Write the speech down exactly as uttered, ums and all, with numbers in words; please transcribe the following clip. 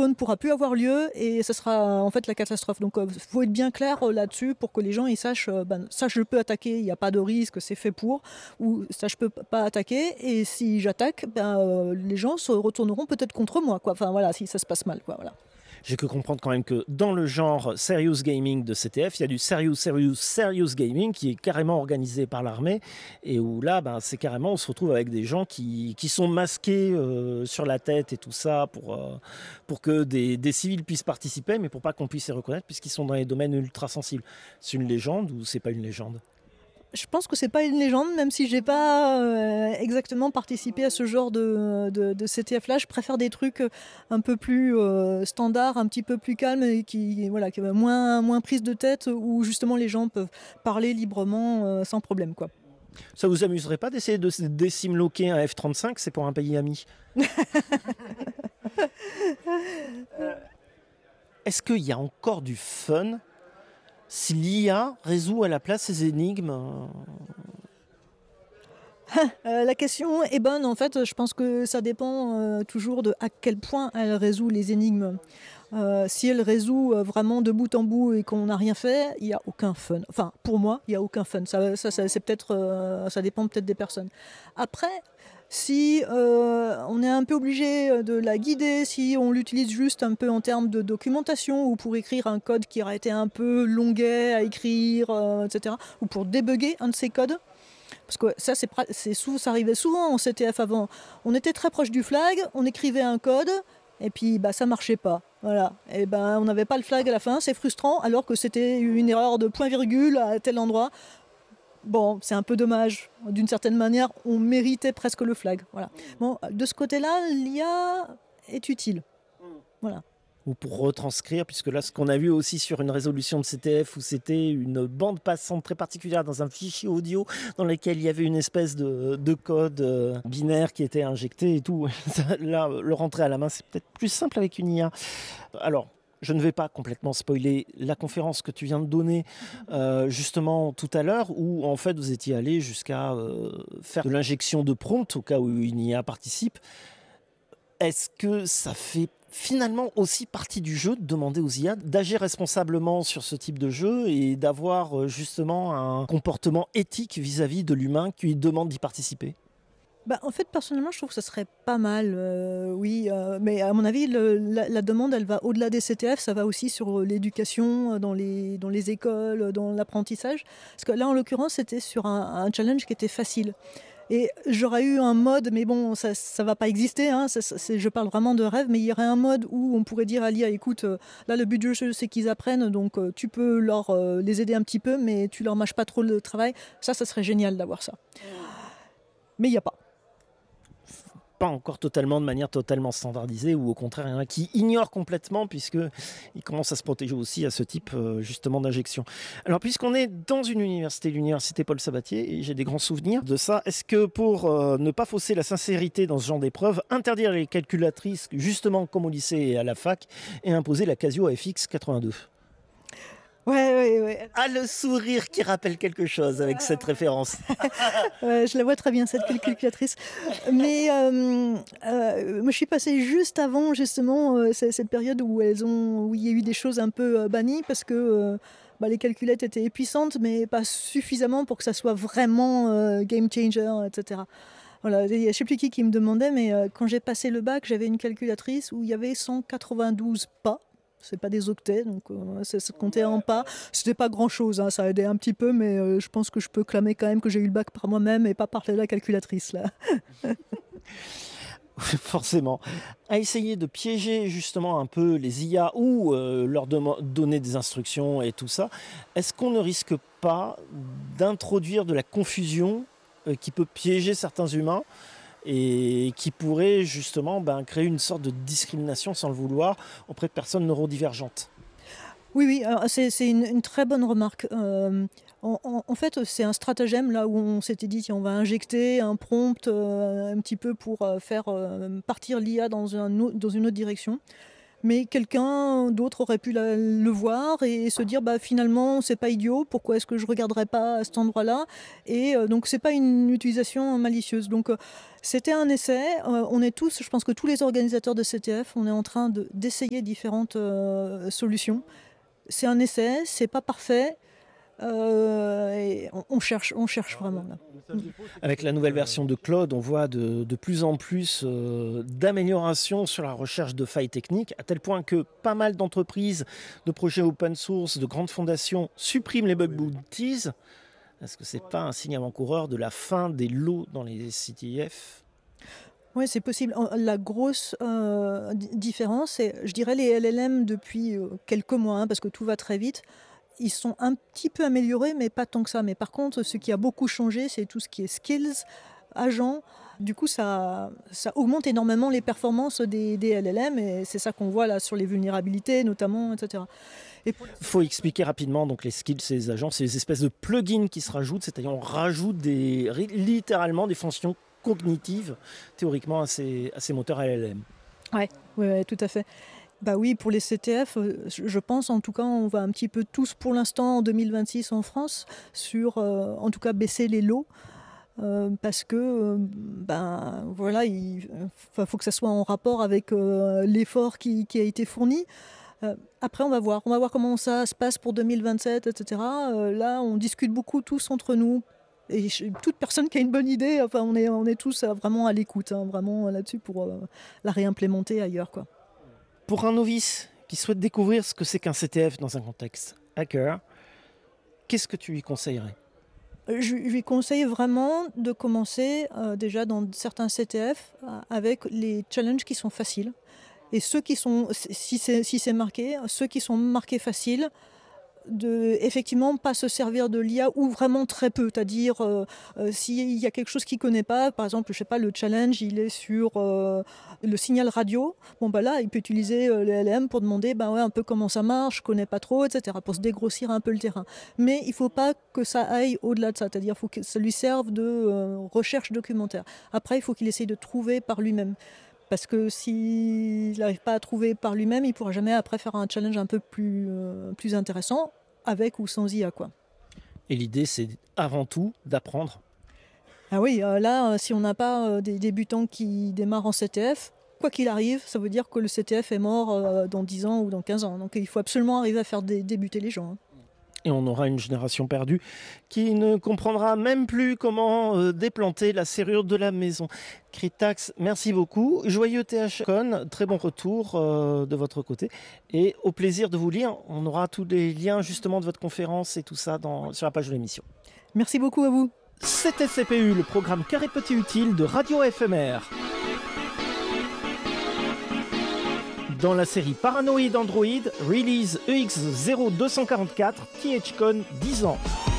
faune ne pourra plus avoir lieu et ce sera en fait la catastrophe. Donc il euh, faut être bien clair euh, là-dessus pour que les gens ils sachent, euh, ben, ça je peux attaquer, il n'y a pas de risque, c'est fait pour, ou ça je peux pas attaquer, et si j'attaque, ben, euh, les gens se retourneront peut-être contre moi, quoi. Enfin voilà, si ça se passe mal, quoi, voilà. J'ai que comprendre quand même que dans le genre serious gaming de C T F, il y a du serious, serious, serious gaming qui est carrément organisé par l'armée et où là, ben, c'est carrément, on se retrouve avec des gens qui, qui sont masqués euh, sur la tête et tout ça pour, euh, pour que des, des civils puissent participer, mais pour pas qu'on puisse les reconnaître puisqu'ils sont dans les domaines ultra sensibles. C'est une légende ou c'est pas une légende ? Je pense que c'est pas une légende, même si j'ai pas euh, exactement participé à ce genre de, de, de C T F là. Je préfère des trucs un peu plus euh, standards, un petit peu plus calmes et qui, voilà, qui moins, moins prise de tête, où justement les gens peuvent parler librement euh, sans problème, quoi. Ça vous amuserait pas d'essayer de décimloquer un F trente-cinq ? C'est pour un pays ami. euh, Est-ce qu'il y a encore du fun si l'I A résout à la place ces énigmes? euh, La question est bonne, en fait. Je pense que ça dépend euh, toujours de à quel point elle résout les énigmes. Euh, si elle résout euh, vraiment de bout en bout et qu'on n'a rien fait, il n'y a aucun fun. Enfin, pour moi, il n'y a aucun fun. Ça, ça, ça, c'est peut-être, euh, ça dépend peut-être des personnes. Après, si euh, on est un peu obligé de la guider, si on l'utilise juste un peu en termes de documentation ou pour écrire un code qui aurait été un peu longuet à écrire, euh, et cetera, ou pour débugger un de ces codes, parce que ça, c'est, c'est souvent, ça arrivait souvent en C T F avant. On était très proche du flag, on écrivait un code, et puis bah, ça marchait pas. Voilà. Et ben, on n'avait pas le flag à la fin, c'est frustrant, alors que c'était une erreur de point-virgule à tel endroit. Bon, c'est un peu dommage. D'une certaine manière, on méritait presque le flag. Voilà. Bon, de ce côté-là, l'I A est utile. Voilà. Ou pour retranscrire, puisque là, ce qu'on a vu aussi sur une résolution de C T F où c'était une bande passante très particulière dans un fichier audio dans lequel il y avait une espèce de, de code euh, binaire qui était injecté et tout. Là, le rentrer à la main, c'est peut-être plus simple avec une I A. Alors, je ne vais pas complètement spoiler la conférence que tu viens de donner euh, justement tout à l'heure, où en fait vous étiez allé jusqu'à euh, faire de l'injection de prompt au cas où une I A participe. Est-ce que ça fait finalement aussi partie du jeu de demander aux I A d'agir responsablement sur ce type de jeu et d'avoir justement un comportement éthique vis-à-vis de l'humain qui lui demande d'y participer ? Bah, en fait, personnellement, je trouve que ça serait pas mal, euh, oui. Euh, mais à mon avis, le, la, la demande, elle va au-delà des C T F, ça va aussi sur l'éducation, dans les, dans les écoles, dans l'apprentissage. Parce que là, en l'occurrence, c'était sur un, un challenge qui était facile. Et j'aurais eu un mode, mais bon, ça ne va pas exister, hein, ça, c'est, je parle vraiment de rêve, mais il y aurait un mode où on pourrait dire à l'I A, écoute, euh, là le but du jeu c'est qu'ils apprennent, donc euh, tu peux leur, euh, les aider un petit peu, mais tu leur mâches pas trop le travail. Ça, ça serait génial d'avoir ça. Mais il n'y a pas. Pas encore totalement de manière totalement standardisée, ou au contraire il y en a qui ignorent complètement puisqu'ils commencent à se protéger aussi à ce type euh, justement d'injection. Alors puisqu'on est dans une université, l'université Paul Sabatier, et j'ai des grands souvenirs de ça, est-ce que pour euh, ne pas fausser la sincérité dans ce genre d'épreuve, interdire les calculatrices justement comme au lycée et à la fac et imposer la Casio A F X quatre-vingt-deux ? Ouais, ouais, ouais. Ah, le sourire qui rappelle quelque chose avec cette référence. Ouais, je la vois très bien, cette calculatrice. Mais euh, euh, moi, je suis passée juste avant, justement, euh, cette période où, elles ont, où il y a eu des choses un peu euh, bannies, parce que euh, bah, les calculettes étaient puissantes, mais pas suffisamment pour que ça soit vraiment euh, game changer, et cetera. Voilà, il y a je ne sais plus qui qui me demandait, mais euh, quand j'ai passé le bac, j'avais une calculatrice où il y avait cent quatre-vingt-douze pas. C'est pas des octets, donc euh, ça se comptait en pas. C'était pas grand-chose, hein, ça aidait un petit peu, mais euh, je pense que je peux clamer quand même que j'ai eu le bac par moi-même et pas par la calculatrice, là. Forcément. À essayer de piéger justement un peu les I A ou euh, leur dem- donner des instructions et tout ça, est-ce qu'on ne risque pas d'introduire de la confusion euh, qui peut piéger certains humains et qui pourrait justement ben, créer une sorte de discrimination sans le vouloir auprès de personnes neurodivergentes ? Oui, oui, alors c'est, c'est une, une très bonne remarque. Euh, en, en, en fait, c'est un stratagème là où on s'était dit tiens, on va injecter un prompt euh, un petit peu pour euh, faire euh, partir l'I A dans, un, dans une autre direction. mais quelqu'un d'autre aurait pu la- le voir et se dire bah, finalement c'est pas idiot, pourquoi est-ce que je regarderais pas à cet endroit-là? Et euh, donc c'est pas une utilisation malicieuse. Donc euh, c'était un essai. Euh, on est tous, je pense que tous les organisateurs de C T F, on est en train de- d'essayer différentes euh, solutions. C'est un essai, c'est pas parfait. Euh, et on, on cherche, on cherche vraiment là. Avec la nouvelle version de Claude, on voit de, de plus en plus euh, d'améliorations sur la recherche de failles techniques, à tel point que pas mal d'entreprises, de projets open source, de grandes fondations suppriment les bug bounties. Est-ce que c'est pas un signe avant-coureur de la fin des lots dans les C T F? Oui, c'est possible. En- La grosse euh, di- différence, c'est, je dirais, les L L M depuis euh, quelques mois, hein, parce que tout va très vite. Ils sont un petit peu améliorés, mais pas tant que ça. Mais par contre, ce qui a beaucoup changé, c'est tout ce qui est skills, agents. Du coup, ça, ça augmente énormément les performances des, des L L M, et c'est ça qu'on voit là sur les vulnérabilités, notamment, et cetera. Et pour- Il faut expliquer rapidement donc les skills et les agents, c'est des espèces de plugins qui se rajoutent, c'est-à-dire on rajoute des, littéralement des fonctions cognitives théoriquement à ces, à ces moteurs L L M. Ouais, ouais, ouais, tout à fait. Bah oui, pour les C T F, euh, je je pense en tout cas, on va un petit peu tous pour l'instant en deux mille vingt-six en France sur, euh, en tout cas, baisser les lots. euh, parce que euh, ben voilà, il enfin, faut que ça soit en rapport avec euh, l'effort qui, qui a été fourni. Euh, après, on va voir, on va voir comment ça se passe pour deux mille vingt-sept, et cetera. Euh, là, on discute beaucoup tous entre nous. Et je- toute personne qui a une bonne idée, enfin, on est, on est tous euh, vraiment à l'écoute, hein, vraiment là-dessus pour euh, la réimplémenter ailleurs, quoi. Pour un novice qui souhaite découvrir ce que c'est qu'un C T F dans un contexte hacker, qu'est-ce que tu lui conseillerais? Je, je lui conseille vraiment de commencer euh, déjà dans certains C T F euh, avec les challenges qui sont faciles. Et ceux qui sont, si c'est si c'est marqué, ceux qui sont marqués faciles, de effectivement pas se servir de l'I A ou vraiment très peu, c'est-à-dire euh, euh, s'il y a quelque chose qu'il connaît pas, par exemple je sais pas, le challenge il est sur euh, le signal radio, bon bah là il peut utiliser euh, le L M pour demander bah ouais un peu comment ça marche, je connais pas trop, etc., pour se dégrossir un peu le terrain. Mais il faut pas que ça aille au-delà de ça, c'est-à-dire faut que ça lui serve de euh, recherche documentaire. Après il faut qu'il essaye de trouver par lui-même. Parce que s'il n'arrive pas à trouver par lui-même, il ne pourra jamais après faire un challenge un peu plus, euh, plus intéressant, avec ou sans I A, quoi. Et l'idée, c'est avant tout d'apprendre. Ah oui, euh, là, euh, si on n'a pas euh, des débutants qui démarrent en C T F, quoi qu'il arrive, ça veut dire que le C T F est mort euh, dans dix ans ou dans quinze ans. Donc il faut absolument arriver à faire dé- débuter les gens, hein. Et on aura une génération perdue qui ne comprendra même plus comment euh, déplanter la serrure de la maison. Critax, merci beaucoup. Joyeux T H Con, très bon retour euh, de votre côté. Et au plaisir de vous lire. On aura tous les liens justement de votre conférence et tout ça dans, sur la page de l'émission. Merci beaucoup à vous. C'était C P U, le programme Carré Petit Utile de Radio F M R. Dans la série Paranoïde Android, release E X zéro deux cent quarante-quatre, THCon dix ans.